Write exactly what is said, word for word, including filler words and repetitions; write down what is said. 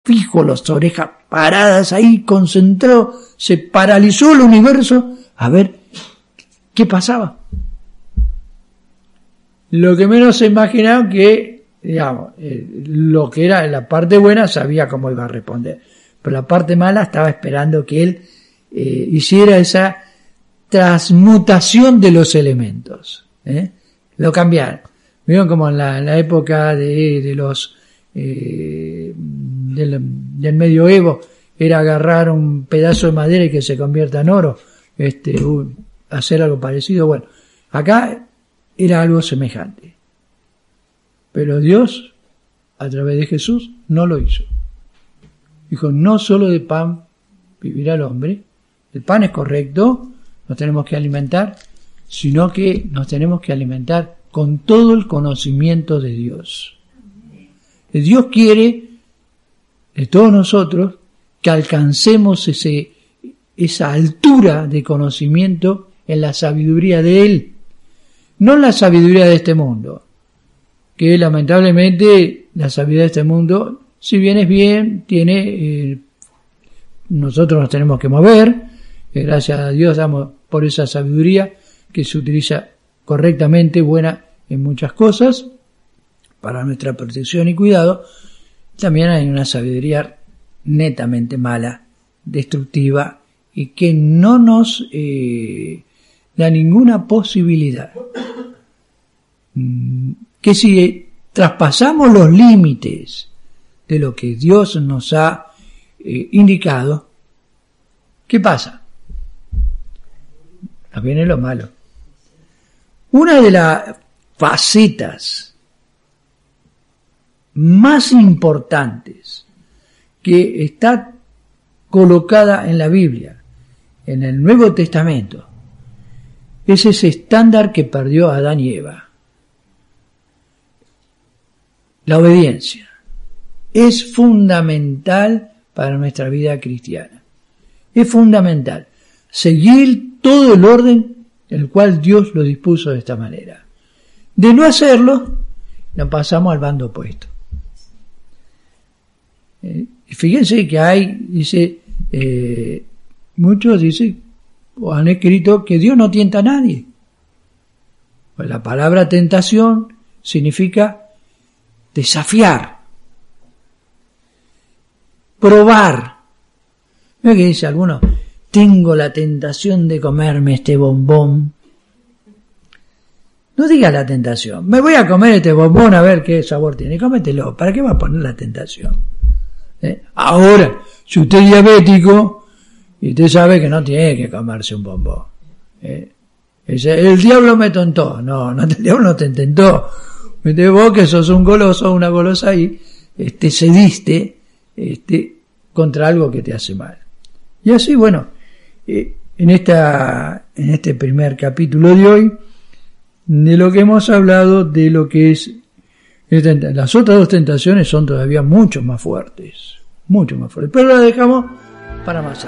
fijo, las orejas paradas ahí, concentrado, se paralizó el universo a ver qué pasaba. Lo que menos se imaginaron que, digamos, eh, lo que era la parte buena sabía cómo iba a responder, pero la parte mala estaba esperando que él eh, hiciera esa transmutación de los elementos, ¿eh? Lo cambiaron. Vieron como en la, en la época de, de los eh, del, del medioevo era agarrar un pedazo de madera y que se convierta en oro, este, uh, hacer algo parecido. Bueno, acá era algo semejante, pero Dios a través de Jesús no lo hizo. Dijo, no solo de pan vivirá el hombre. El pan es correcto, nos tenemos que alimentar, sino que nos tenemos que alimentar con todo el conocimiento de Dios. Dios quiere de todos nosotros que alcancemos ese, esa altura de conocimiento en la sabiduría de Él, no en la sabiduría de este mundo, que lamentablemente la sabiduría de este mundo, si bien es bien, tiene, eh, nosotros nos tenemos que mover, eh, gracias a Dios damos por esa sabiduría que se utiliza correctamente, buena en muchas cosas, para nuestra protección y cuidado. También hay una sabiduría netamente mala, destructiva, y que no nos eh, da ninguna posibilidad. Que si traspasamos los límites de lo que Dios nos ha eh, indicado, ¿qué pasa? Nos viene lo malo. Una de las facetas más importantes que está colocada en la Biblia, en el Nuevo Testamento, es ese estándar que perdió Adán y Eva. La obediencia es fundamental para nuestra vida cristiana. Es fundamental seguir todo el orden el cual Dios lo dispuso de esta manera. De no hacerlo, nos pasamos al bando opuesto. Eh, fíjense que hay, dice, eh, muchos dicen, o han escrito que Dios no tienta a nadie. Pues la palabra tentación significa desafiar, probar. ¿No es que dice alguno? Tengo la tentación de comerme este bombón. No diga la tentación. Me voy a comer este bombón a ver qué sabor tiene. Cómetelo. ¿Para qué va a poner la tentación? ¿Eh? Ahora, si usted es diabético, y usted sabe que no tiene que comerse un bombón. ¿Eh? Dice, el diablo me tentó. No, no, el diablo no te tentó. Vos que sos un goloso, una golosa ahí, este, cediste este, contra algo que te hace mal. Y así, bueno, eh, en esta, en este primer capítulo de hoy, de lo que hemos hablado, de lo que es, las otras dos tentaciones son todavía mucho más fuertes, mucho más fuertes, pero las dejamos para más tarde.